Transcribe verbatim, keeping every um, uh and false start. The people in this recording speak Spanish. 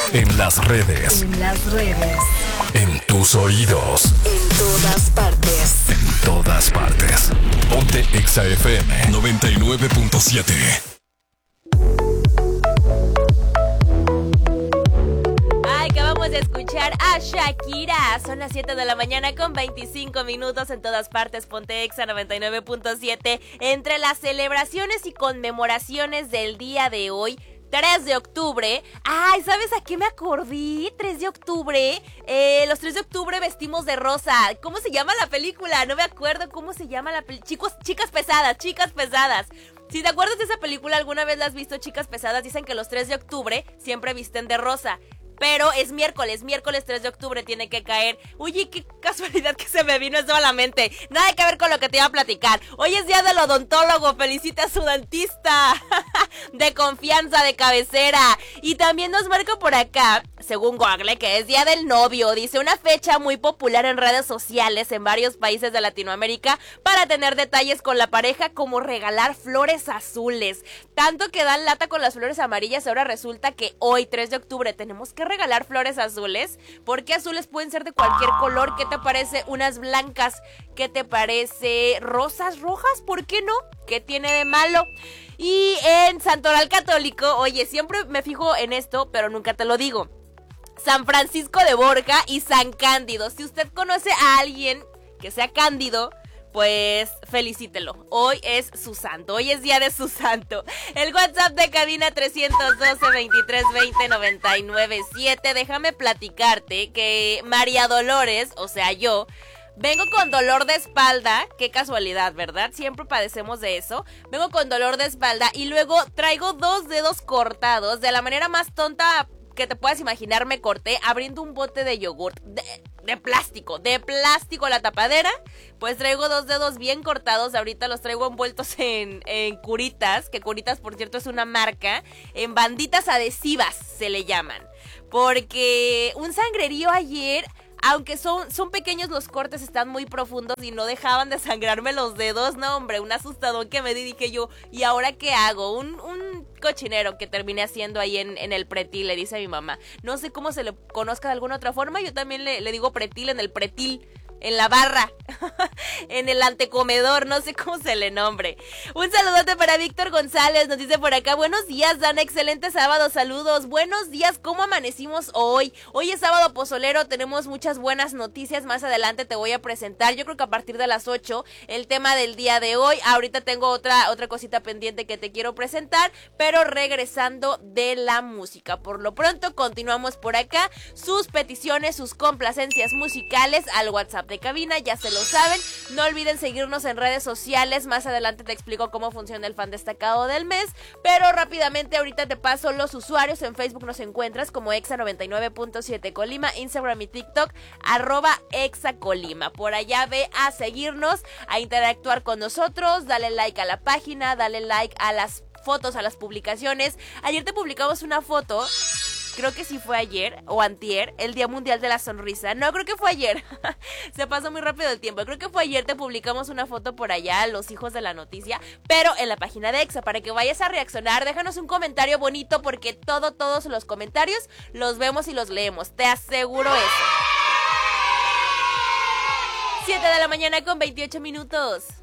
En las redes. En las redes. En tus oídos. En todas partes. En todas partes. Ponte Exa F M noventa y nueve punto siete. Acabamos de escuchar a Shakira. Son las siete de la mañana con veinticinco minutos en todas partes. Ponte Exa noventa y nueve punto siete. Entre las celebraciones y conmemoraciones del día de hoy, tres de octubre. Ay, ¿sabes a qué me acordé? tres de octubre. Eh, los tres de octubre vestimos de rosa. ¿Cómo se llama la película? No me acuerdo cómo se llama la película. Chicos, chicas pesadas, chicas pesadas. Si te acuerdas de esa película, alguna vez la has visto, Chicas Pesadas, dicen que los tres de octubre siempre visten de rosa. Pero es miércoles, miércoles tres de octubre tiene que caer. Oye, qué casualidad que se me vino eso a la mente. Nada que ver con lo que te iba a platicar. Hoy es día del odontólogo, felicita a su dentista de confianza, de cabecera. Y también nos marca por acá, según Google, que es día del novio. Dice, una fecha muy popular en redes sociales en varios países de Latinoamérica para tener detalles con la pareja, como regalar flores azules. Tanto que dan lata con las flores amarillas, ahora resulta que hoy, tres de octubre, tenemos que regalar flores azules, porque azules pueden ser de cualquier color. ¿Qué te parece unas blancas? ¿Qué te parece rosas rojas? ¿Por qué no? ¿Qué tiene de malo? Y en Santoral Católico, oye, siempre me fijo en esto, pero nunca te lo digo. San Francisco de Borja y San Cándido. Si usted conoce a alguien que sea Cándido, pues felicítelo. Hoy es su santo, hoy es día de su santo. El WhatsApp de cabina trescientos doce, veintitrés veinte, noventa y nueve siete. Déjame platicarte que María Dolores, o sea yo, vengo con dolor de espalda. Qué casualidad, ¿verdad? Siempre padecemos de eso. Vengo con dolor de espalda y luego traigo dos dedos cortados. De la manera más tonta que te puedas imaginar, me corté abriendo un bote de yogurt de, de plástico, de plástico la tapadera. Pues traigo dos dedos bien cortados, ahorita los traigo envueltos en, en curitas, que Curitas, por cierto, es una marca, en banditas adhesivas se le llaman, porque un sangrerío ayer. Aunque son, son pequeños los cortes, están muy profundos y no dejaban de sangrarme los dedos. No, hombre, un asustadón que me di, dije yo, ¿y ahora qué hago? Un, un cochinero que terminé haciendo ahí en, en el pretil, le dice a mi mamá. No sé cómo se le conozca de alguna otra forma, yo también le, le digo pretil, en el pretil. En la barra, en el antecomedor, no sé cómo se le nombre. Un saludote para Víctor González, nos dice por acá, buenos días, Dana, excelente sábado, saludos, buenos días, ¿cómo amanecimos hoy? Hoy es sábado pozolero, tenemos muchas buenas noticias, más adelante te voy a presentar, yo creo que a partir de las ocho, el tema del día de hoy. Ahorita tengo otra, otra cosita pendiente que te quiero presentar, pero regresando de la música. Por lo pronto, continuamos por acá, sus peticiones, sus complacencias musicales al WhatsApp de cabina, ya se lo saben. No olviden seguirnos en redes sociales. Más adelante te explico cómo funciona el fan destacado del mes, pero rápidamente ahorita te paso los usuarios. En Facebook nos encuentras como Exa noventa y nueve punto siete Colima, Instagram y TikTok arroba Exa Colima. Por allá ve a seguirnos, a interactuar con nosotros, dale like a la página, dale like a las fotos, a las publicaciones. Ayer te publicamos una foto, creo que sí fue ayer o antier, el Día Mundial de la Sonrisa. No, creo que fue ayer. Se pasó muy rápido el tiempo. Creo que fue ayer, te publicamos una foto por allá, los hijos de la noticia, pero en la página de Exa, para que vayas a reaccionar. Déjanos un comentario bonito, porque todo, todos los comentarios los vemos y los leemos. Te aseguro eso. siete de la mañana con veintiocho minutos.